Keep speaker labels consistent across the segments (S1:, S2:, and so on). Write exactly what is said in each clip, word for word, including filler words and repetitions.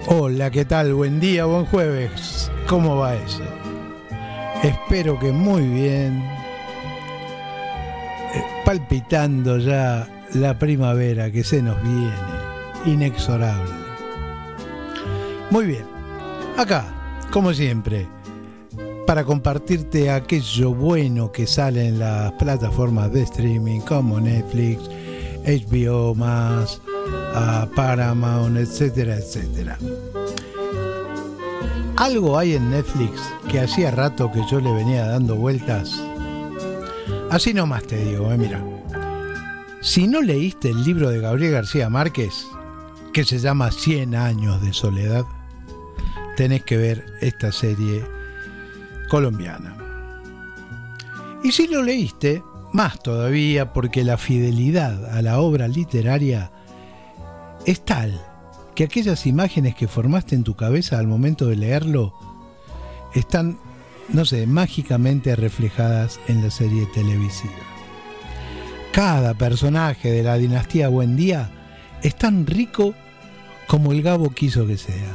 S1: Hola, ¿qué tal? Buen día, buen jueves. ¿Cómo va eso? Espero que muy bien. Eh, palpitando ya la primavera que se nos viene, inexorable. Muy bien, acá, como siempre, para compartirte aquello bueno que sale en las plataformas de streaming como Netflix, H B O más, a Paramount, etcétera, etcétera. Algo hay en Netflix que hacía rato que yo le venía dando vueltas. Así nomás te digo, eh, mira. Si no leíste el libro de Gabriel García Márquez, que se llama Cien años de soledad, tenés que ver esta serie colombiana. Y si lo leíste, más todavía, porque la fidelidad a la obra literaria es tal que aquellas imágenes que formaste en tu cabeza al momento de leerlo están, no sé, mágicamente reflejadas en la serie televisiva. Cada personaje de la dinastía Buendía es tan rico como el Gabo quiso que sea.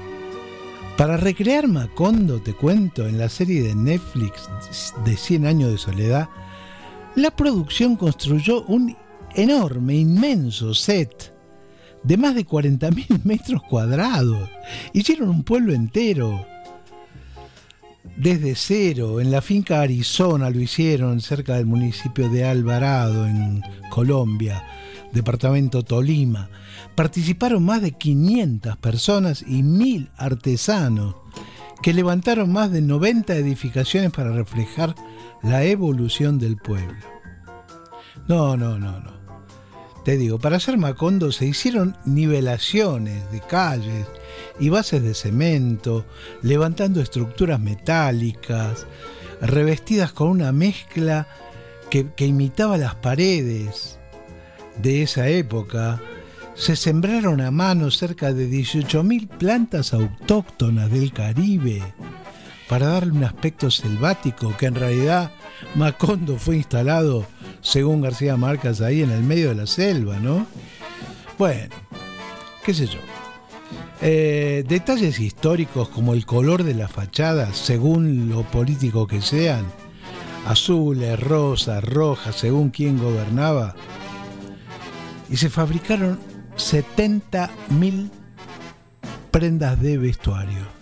S1: Para recrear Macondo, te cuento, en la serie de Netflix de Cien años de soledad, la producción construyó un enorme, inmenso set de más de cuarenta mil metros cuadrados. Hicieron un pueblo entero. Desde cero, en la finca Arizona lo hicieron, cerca del municipio de Alvarado, en Colombia, departamento Tolima. Participaron más de quinientas personas y mil artesanos que levantaron más de noventa edificaciones para reflejar la evolución del pueblo. No, no, no, no. Te digo, para hacer Macondo se hicieron nivelaciones de calles y bases de cemento, levantando estructuras metálicas, revestidas con una mezcla que, que imitaba las paredes de esa época. Se sembraron a mano cerca de dieciocho mil plantas autóctonas del Caribe para darle un aspecto selvático que en realidad Macondo fue instalado, según García Márquez, ahí en el medio de la selva, ¿no? Bueno, qué sé yo. Eh, detalles históricos como el color de las fachadas, según lo político que sean, azules, rosas, rojas, según quién gobernaba. Y se fabricaron setenta mil prendas de vestuario.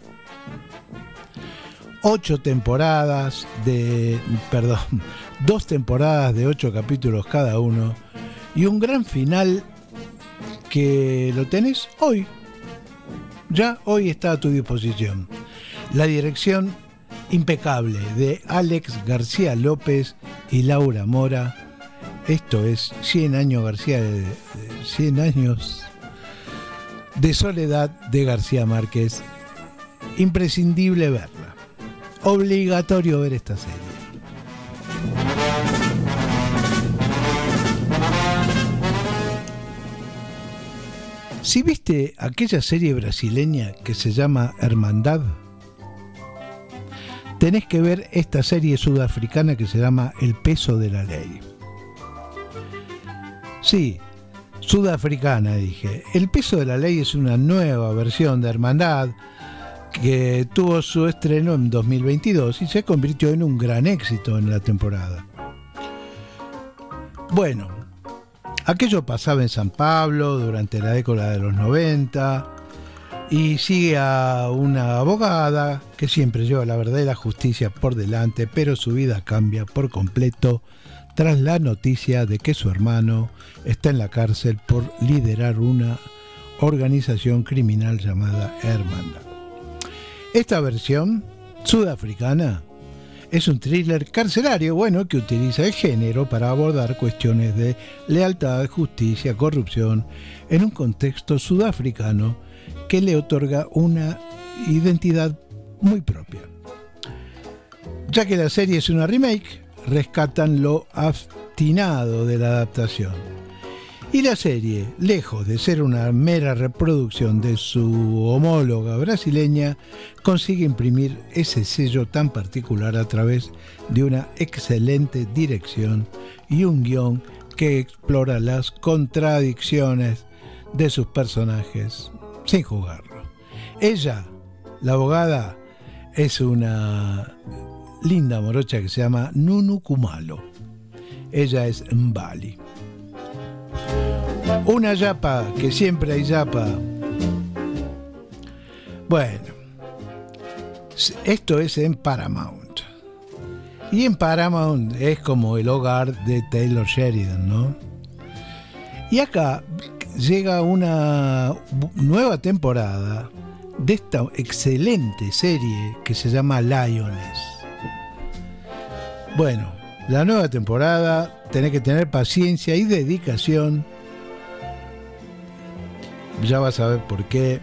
S1: Ocho temporadas de, perdón, dos temporadas de ocho capítulos cada uno y un gran final que lo tenés hoy. Ya hoy está a tu disposición. La dirección impecable de Alex García López y Laura Mora. Esto es Cien años García de, de Cien años de soledad de García Márquez. Imprescindible verla. Obligatorio ver esta serie. Si viste aquella serie brasileña que se llama Hermandad, tenés que ver esta serie sudafricana que se llama El peso de la ley. Sí, sudafricana dije. El peso de la ley es una nueva versión de Hermandad que tuvo su estreno en dos mil veintidós y se convirtió en un gran éxito en la temporada. Bueno, aquello pasaba en San Pablo durante la década de los noventa y sigue a una abogada que siempre lleva la verdad y la justicia por delante, pero su vida cambia por completo tras la noticia de que su hermano está en la cárcel por liderar una organización criminal llamada Hermandad. Esta versión sudafricana es un thriller carcelario, bueno, que utiliza el género para abordar cuestiones de lealtad, justicia, corrupción, en un contexto sudafricano que le otorga una identidad muy propia. Ya que la serie es una remake, rescatan lo obstinado de la adaptación. Y la serie, lejos de ser una mera reproducción de su homóloga brasileña, consigue imprimir ese sello tan particular a través de una excelente dirección y un guión que explora las contradicciones de sus personajes sin jugarlo. Ella, la abogada, es una linda morocha que se llama Nunu Kumalo. Ella es Mbali. Una yapa, que siempre hay yapa. Bueno, esto es en Paramount. Y en Paramount es como el hogar de Taylor Sheridan, ¿no? Y acá llega una nueva temporada de esta excelente serie que se llama Lioness. Bueno, la nueva temporada, tenés que tener paciencia y dedicación. Ya vas a ver por qué.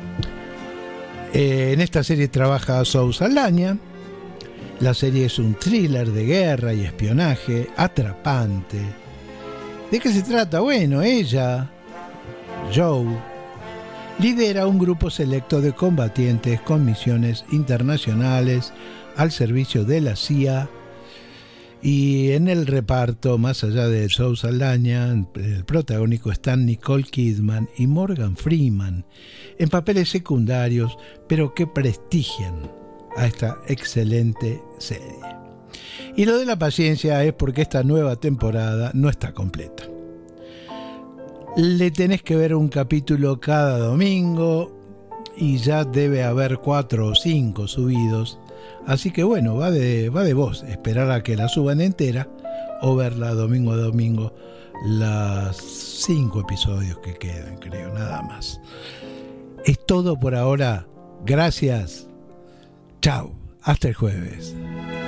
S1: Eh, en esta serie trabaja Zoe Saldaña. La serie es un thriller de guerra y espionaje atrapante. ¿De qué se trata? Bueno, ella, Joe, lidera un grupo selecto de combatientes con misiones internacionales al servicio de la C I A. Y en el reparto, más allá de Zoe Saldaña, el protagónico están Nicole Kidman y Morgan Freeman en papeles secundarios, pero que prestigian a esta excelente serie. Y lo de la paciencia es porque esta nueva temporada no está completa. Le tenés que ver un capítulo cada domingo y ya debe haber cuatro o cinco subidos. Así que bueno, va de, va de vos, esperar a que la suban entera o verla domingo a domingo, los cinco episodios que quedan, creo, nada más. Es todo por ahora. Gracias. Chao. Hasta el jueves.